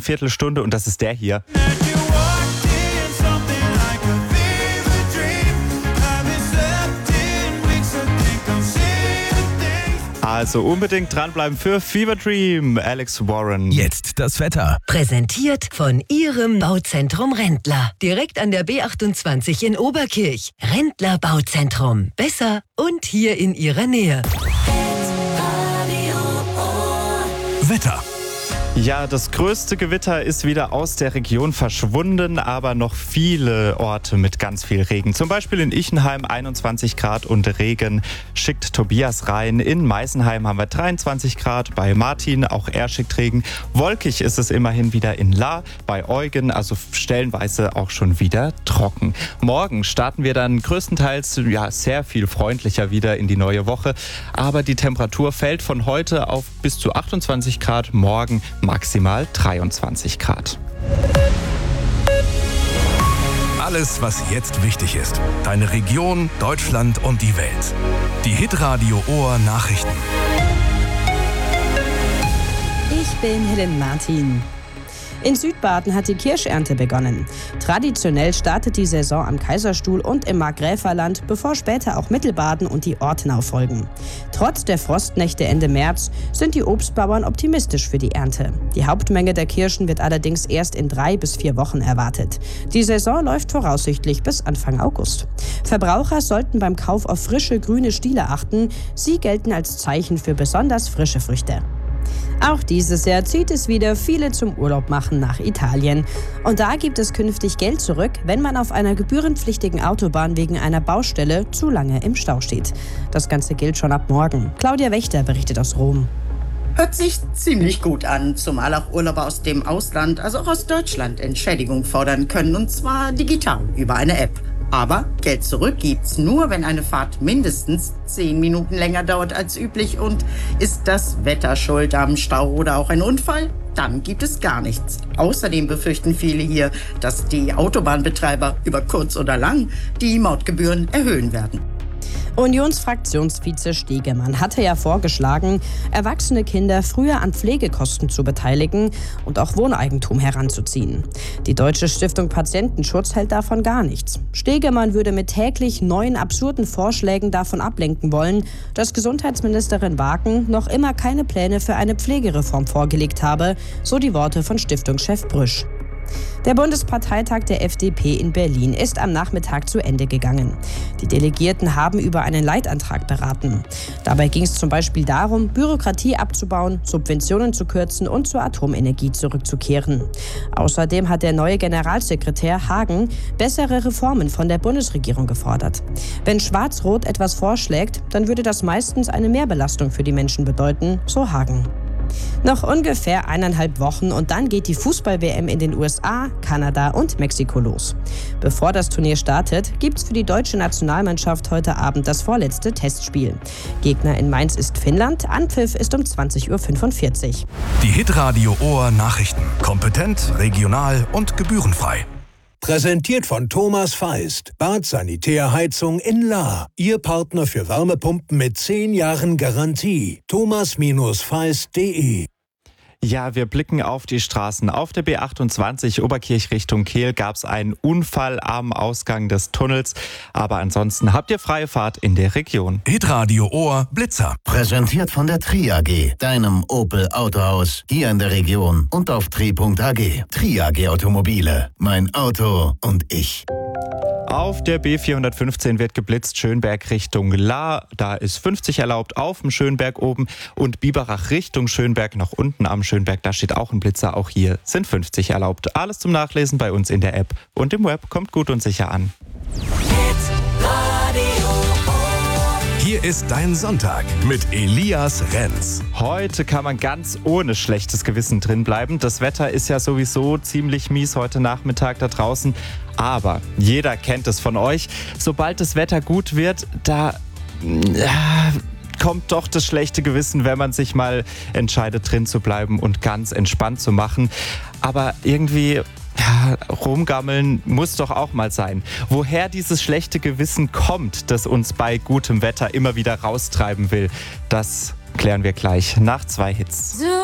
Viertelstunde und das ist der hier. Also unbedingt dranbleiben für Fever Dream, Alex Warren. Jetzt das Wetter. Präsentiert von Ihrem Bauzentrum Rendler. Direkt an der B28 in Oberkirch. Rendler Bauzentrum. Besser und hier in Ihrer Nähe. Wetter. Ja, das größte Gewitter ist wieder aus der Region verschwunden, aber noch viele Orte mit ganz viel Regen. Zum Beispiel in Ichenheim 21 Grad und Regen schickt Tobias rein. In Meisenheim haben wir 23 Grad, bei Martin auch er schickt Regen. Wolkig ist es immerhin wieder in Lahr, bei Eugen, also stellenweise auch schon wieder trocken. Morgen starten wir dann größtenteils sehr viel freundlicher wieder in die neue Woche, aber die Temperatur fällt von heute auf bis zu 28 Grad, morgen maximal 23 Grad. Alles, was jetzt wichtig ist. Deine Region, Deutschland und die Welt. Die Hitradio Ohr Nachrichten. Ich bin Helen Martin. In Südbaden hat die Kirschernte begonnen. Traditionell startet die Saison am Kaiserstuhl und im Markgräferland, bevor später auch Mittelbaden und die Ortenau folgen. Trotz der Frostnächte Ende März sind die Obstbauern optimistisch für die Ernte. Die Hauptmenge der Kirschen wird allerdings erst in 3 bis 4 Wochen erwartet. Die Saison läuft voraussichtlich bis Anfang August. Verbraucher sollten beim Kauf auf frische grüne Stiele achten. Sie gelten als Zeichen für besonders frische Früchte. Auch dieses Jahr zieht es wieder viele zum Urlaub machen nach Italien. Und da gibt es künftig Geld zurück, wenn man auf einer gebührenpflichtigen Autobahn wegen einer Baustelle zu lange im Stau steht. Das Ganze gilt schon ab morgen. Claudia Wächter berichtet aus Rom. Hört sich ziemlich gut an, zumal auch Urlauber aus dem Ausland, also auch aus Deutschland, Entschädigung fordern können, und zwar digital über eine App. Aber Geld zurück gibt's nur, wenn eine Fahrt mindestens 10 Minuten länger dauert als üblich. Und ist das Wetter schuld am Stau oder auch ein Unfall? Dann gibt es gar nichts. Außerdem befürchten viele hier, dass die Autobahnbetreiber über kurz oder lang die Mautgebühren erhöhen werden. Unionsfraktionsvize Stegemann hatte ja vorgeschlagen, erwachsene Kinder früher an Pflegekosten zu beteiligen und auch Wohneigentum heranzuziehen. Die Deutsche Stiftung Patientenschutz hält davon gar nichts. Stegemann würde mit täglich neuen absurden Vorschlägen davon ablenken wollen, dass Gesundheitsministerin Wagen noch immer keine Pläne für eine Pflegereform vorgelegt habe, so die Worte von Stiftungschef Brüsch. Der Bundesparteitag der FDP in Berlin ist am Nachmittag zu Ende gegangen. Die Delegierten haben über einen Leitantrag beraten. Dabei ging es zum Beispiel darum, Bürokratie abzubauen, Subventionen zu kürzen und zur Atomenergie zurückzukehren. Außerdem hat der neue Generalsekretär Hagen bessere Reformen von der Bundesregierung gefordert. Wenn Schwarz-Rot etwas vorschlägt, dann würde das meistens eine Mehrbelastung für die Menschen bedeuten, so Hagen. Noch ungefähr 1,5 Wochen und dann geht die Fußball-WM in den USA, Kanada und Mexiko los. Bevor das Turnier startet, gibt's für die deutsche Nationalmannschaft heute Abend das vorletzte Testspiel. Gegner in Mainz ist Finnland, Anpfiff ist um 20:45 Uhr. Die Hitradio Ohr Nachrichten. Kompetent, regional und gebührenfrei. Präsentiert von Thomas Feist, Bad Sanitärheizung in Lahr. Ihr Partner für Wärmepumpen mit 10 Jahren Garantie. thomas-feist.de. Ja, wir blicken auf die Straßen. Auf der B28 Oberkirch Richtung Kehl gab es einen Unfall am Ausgang des Tunnels. Aber ansonsten habt ihr freie Fahrt in der Region. Hitradio Ohr Blitzer. Präsentiert von der Tri AG, deinem Opel Autohaus, hier in der Region und auf tri.ag. Tri AG Automobile, mein Auto und ich. Auf der B415 wird geblitzt, Schönberg Richtung Lahr. Da ist 50 erlaubt auf dem Schönberg oben und Biberach Richtung Schönberg noch unten am Schönberg. Da steht auch ein Blitzer, auch hier sind 50 erlaubt. Alles zum Nachlesen bei uns in der App und im Web. Kommt gut und sicher an. Hier ist dein Sonntag mit Elias Renz. Heute kann man ganz ohne schlechtes Gewissen drin bleiben. Das Wetter ist ja sowieso ziemlich mies heute Nachmittag da draußen. Aber jeder kennt es von euch. Sobald das Wetter gut wird, da kommt doch das schlechte Gewissen, wenn man sich mal entscheidet, drin zu bleiben und ganz entspannt zu machen. Aber irgendwie rumgammeln muss doch auch mal sein. Woher dieses schlechte Gewissen kommt, das uns bei gutem Wetter immer wieder raustreiben will, das klären wir gleich nach 2 Hits.